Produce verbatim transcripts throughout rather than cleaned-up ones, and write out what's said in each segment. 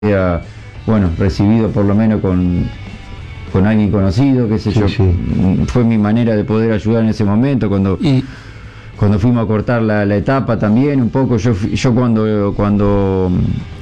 sea, bueno, recibido por lo menos con, con alguien conocido, qué sé sí, yo. Sí. Fue mi manera de poder ayudar en ese momento, cuando... Y... Cuando fuimos a cortar la, la etapa también, un poco, yo yo cuando cuando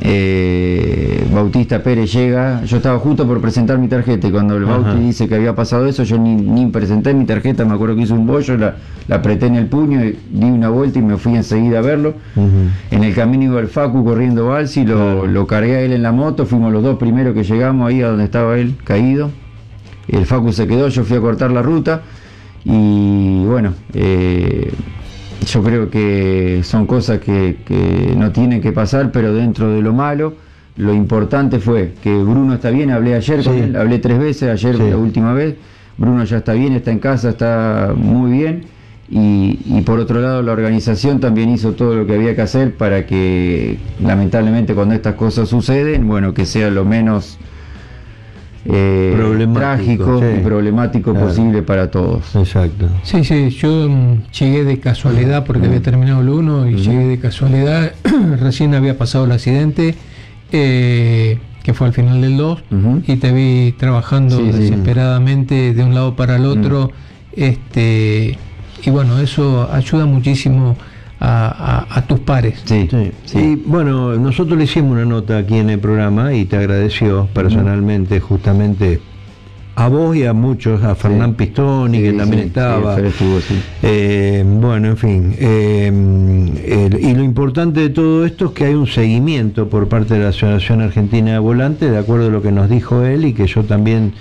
eh, Bautista Pérez llega, yo estaba justo por presentar mi tarjeta, y cuando el Bauti dice que había pasado eso, yo ni, ni presenté mi tarjeta, me acuerdo que hice un bollo, la, la apreté en el puño, y di una vuelta y me fui enseguida a verlo. Uh-huh. En el camino iba el Facu corriendo Balsi, lo, claro. lo cargué a él en la moto, fuimos los dos primeros que llegamos ahí a donde estaba él, caído. El Facu se quedó, yo fui a cortar la ruta, y bueno... Eh, yo creo que son cosas que, que no tienen que pasar, pero dentro de lo malo, lo importante fue que Bruno está bien, hablé ayer sí. con él, hablé tres veces, ayer sí. la última vez, Bruno ya está bien, está en casa, está muy bien, y, y por otro lado la organización también hizo todo lo que había que hacer para que, lamentablemente cuando estas cosas suceden, bueno, que sea lo menos... Eh, trágico sí. y problemático claro. posible para todos. Exacto. Sí, sí, yo um, llegué de casualidad porque uh-huh. había terminado el uno y uh-huh. llegué de casualidad. Recién había pasado el accidente, eh, que fue al final del dos, uh-huh. y te vi trabajando sí, desesperadamente sí. de un lado para el otro. Uh-huh. este Y bueno, eso ayuda muchísimo A, a, a tus pares. Sí, sí, sí. Y bueno, nosotros le hicimos una nota aquí en el programa y te agradeció personalmente, mm. justamente a vos y a muchos, a Fernán sí. Pistoni, sí, que también sí, estaba. Sí, estuvo, sí. eh, bueno, en fin. Eh, el, y lo importante de todo esto es que hay un seguimiento por parte de la Asociación Argentina de Volantes, de acuerdo a lo que nos dijo él y que yo también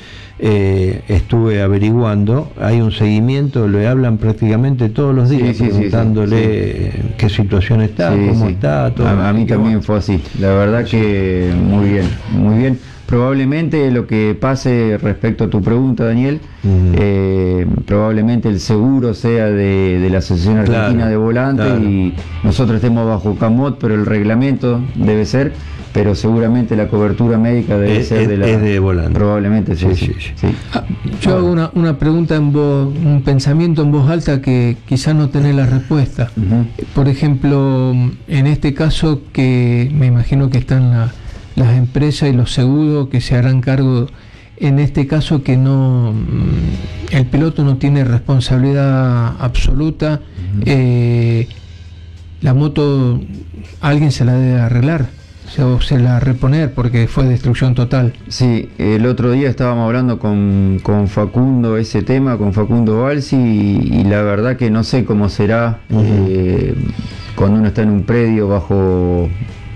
eh, estuve averiguando. Hay un seguimiento, le hablan prácticamente todos los días, sí, sí, preguntándole sí, sí. qué situación está, sí, cómo sí. está. Todo a, a mí también bueno. fue así. La verdad sí. que muy bien, muy bien. Probablemente lo que pase respecto a tu pregunta, Daniel, uh-huh. eh, probablemente el seguro sea de, de la Asociación Argentina claro, de Volantes claro. y nosotros estemos bajo CAMOT, pero el reglamento debe ser, pero seguramente la cobertura médica debe es, ser es, de la... Es de Volantes. Probablemente sí. sí, sí, sí. sí. Ah, yo hago una, una pregunta, en voz, un pensamiento en voz alta que quizás no tenés la respuesta. Uh-huh. Por ejemplo, en este caso que me imagino que están la... las empresas y los seguros que se harán cargo, en este caso que no, el piloto no tiene responsabilidad absoluta, uh-huh. eh, la moto alguien se la debe arreglar, o se la reponer porque fue destrucción total. Sí, el otro día estábamos hablando con, con Facundo ese tema, con Facundo Balsi, y, y la verdad que no sé cómo será uh-huh. eh, cuando uno está en un predio bajo...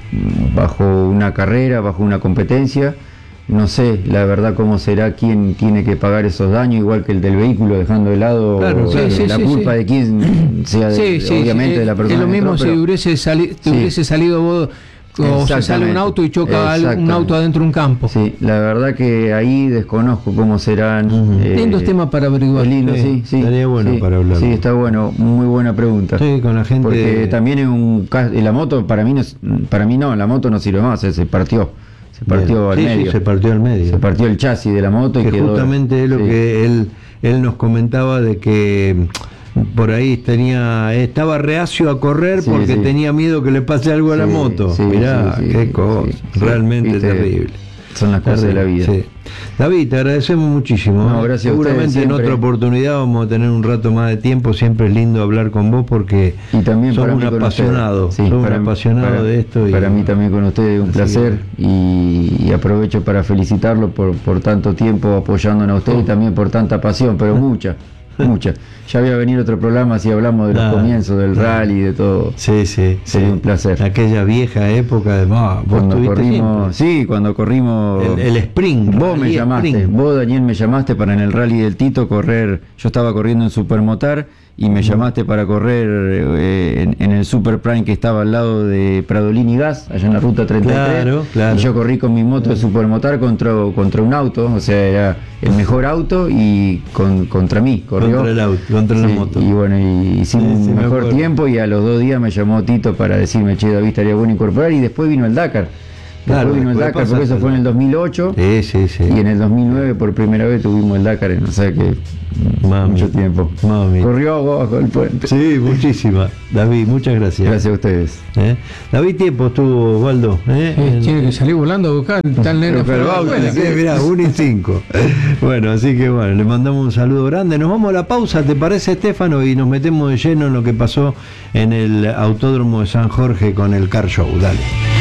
bajo una carrera, bajo una competencia, no sé la verdad cómo será, quién tiene que pagar esos daños, igual que el del vehículo, dejando de lado claro, sí, sí, la sí, culpa sí. de quién sea, de, sí, sí, obviamente sí, de la persona. Es lo mismo si hubiese, sali- te sí. hubiese salido vos, o se sale un auto y choca un auto adentro de un campo. Sí, la verdad que ahí desconozco cómo serán. Uh-huh. eh, Lindos temas para averiguar. Lindo, sí, sí. Estaría bueno sí, para hablar. Sí, está bueno, muy buena pregunta. Sí, con la gente. Porque también es un la moto para mí no, para mí no, la moto no sirve más, se partió. Se partió Bien. al sí, medio. Sí, se partió al medio. Se partió el chasis de la moto y que quedó. Justamente es lo sí. que él él nos comentaba de que por ahí tenía estaba reacio a correr sí, porque sí. tenía miedo que le pase algo a sí, la moto. Sí, mirá, sí, sí, qué cosa, sí, realmente sí, terrible. Son las cosas de la vida. Sí. David, te agradecemos muchísimo. No, gracias. Seguramente en otra oportunidad vamos a tener un rato más de tiempo. Siempre es lindo hablar con vos porque y también sos un apasionado, sí, sos un apasionado para, de esto. Y, para mí también con ustedes un placer que... y, y aprovecho para felicitarlo por, por tanto tiempo apoyándonos a ustedes oh. y también por tanta pasión, pero mucha. Mucha. Ya había venido otro programa si hablamos de los ah, comienzos del ah, rally, de todo. Sí, sí. Sería sí. un placer. Aquella vieja época de oh, cuando corrimos, siempre. sí, cuando corrimos el, el sprint. Vos me llamaste, sprint. vos Daniel me llamaste para en el rally del Tito correr. Yo estaba corriendo en Supermotar y me uh-huh. llamaste para correr eh, en, en el Super Prime que estaba al lado de Pradolini Gas, allá en la ruta treinta y tres. Claro, claro. Y yo corrí con mi moto de Supermotar contra, contra un auto, o sea, era el mejor auto y con, contra mí, corrió. Contra el auto, contra sí, la moto. Y bueno, y hicimos sí, un sí, mejor tiempo y a los dos días me llamó Tito para decirme, che, David, estaría bueno incorporar, y después vino el Dakar. Claro, vino el Dakar, porque eso fue en el dos mil ocho. Sí, sí, sí. Y en el dos mil nueve por primera vez tuvimos el Dakar, o sea que Mami, mucho tiempo. Mami. Corrió agua bajo el puente. Sí, muchísima. David, muchas gracias. Gracias a ustedes. ¿Eh? David, tiempo estuvo, Waldo. ¿Eh? Sí, tiene que salir volando a buscar tan lejos. Pero vamos, sí, mirá, uno y cinco. Bueno, así que bueno, le mandamos un saludo grande. Nos vamos a la pausa, ¿te parece, Estefano? Y nos metemos de lleno en lo que pasó en el Autódromo de San Jorge con el Car Show. Dale.